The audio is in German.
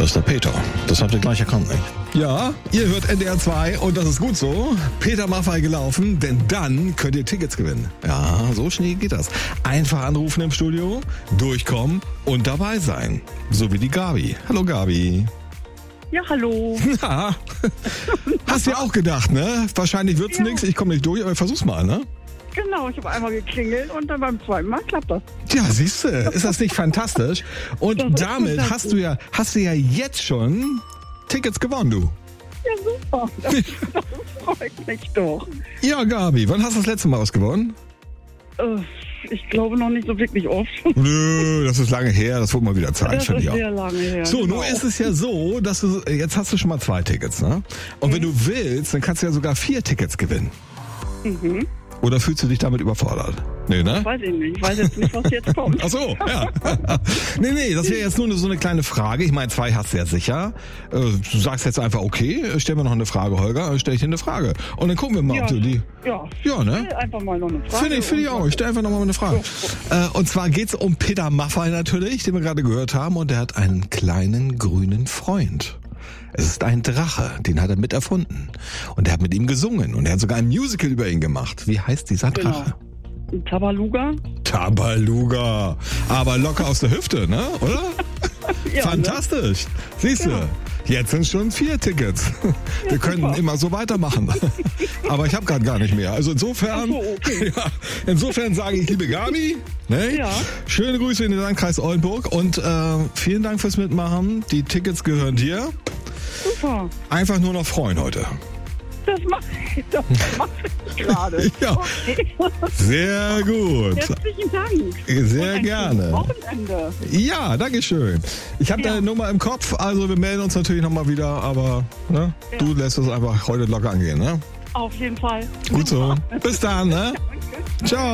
Das ist der Peter. Das habt ihr gleich erkannt, nicht? Ja, ihr hört NDR 2 und das ist gut so. Peter Maffay gelaufen, denn dann könnt ihr Tickets gewinnen. Ja, so schnell geht das. Einfach anrufen im Studio, durchkommen und dabei sein. So wie die Gabi. Hallo Gabi. Ja, hallo. Ja, hast du ja auch gedacht, ne? Wahrscheinlich wird's nichts, ich komme nicht durch, aber versuch's mal, ne? Genau, ich habe einmal geklingelt und dann beim zweiten Mal klappt das. Ja, siehst du, ist das nicht fantastisch? Und damit hast du ja jetzt schon Tickets gewonnen, du. Ja, super. Das freut mich doch. Ja, Gabi, wann hast du das letzte Mal was gewonnen? Ich glaube noch nicht so wirklich oft. Nö, das ist lange her, das wird mal wieder Zeit, finde ich auch. Das ist sehr lange her. So, genau. nun ist es ja so, dass jetzt hast du schon mal 2 Tickets, ne? Und wenn du willst, dann kannst du ja sogar 4 Tickets gewinnen. Mhm. Oder fühlst du dich damit überfordert? Nee, ne? Weiß ich nicht. Ich weiß jetzt nicht, was jetzt kommt. Ach so, ja. Nee, das wäre jetzt nur so eine kleine Frage. Ich meine, 2 hast du ja sicher. Du sagst jetzt einfach, okay, stell mir noch eine Frage, Holger, stell ich dir eine Frage. Und dann gucken wir mal, ob du die... Ja, ne? Einfach mal noch eine Frage. Finde ich auch. Ich stelle einfach noch mal eine Frage. Und zwar geht's um Peter Maffay natürlich, den wir gerade gehört haben. Und der hat einen kleinen grünen Freund. Es ist ein Drache, den hat er mit erfunden. Und er hat mit ihm gesungen. Und er hat sogar ein Musical über ihn gemacht. Wie heißt dieser Drache? Tabaluga. Tabaluga. Aber locker aus der Hüfte, ne? Oder? Ja, fantastisch. Ne? Siehst du, jetzt sind schon 4 Tickets. Wir können immer so weitermachen. Aber ich habe gerade gar nicht mehr. Also insofern, insofern sage ich, liebe Gabi, ne? Schöne Grüße in den Landkreis Oldenburg und vielen Dank fürs Mitmachen. Die Tickets gehören dir. Super. Einfach nur noch freuen heute. Das mache ich gerade. Ja. Okay. Sehr gut. Herzlichen Dank. Sehr gerne. Wochenende. Ja, danke schön. Ich habe deine Nummer im Kopf, also wir melden uns natürlich nochmal wieder, aber ne, du lässt es einfach heute locker angehen, ne? Auf jeden Fall. Gut so. Bis dann, ne? Danke. Ciao.